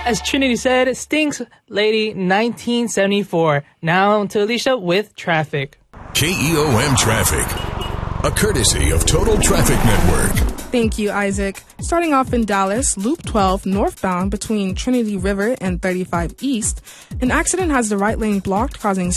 As Trinity said, Stinks Lady 1974. Now to Alicia with traffic. KEOM Traffic, a courtesy of Total Traffic Network. Thank you, Isaac. Starting off in Dallas, Loop 12 northbound between Trinity River and 35 East, an accident has the right lane blocked, causing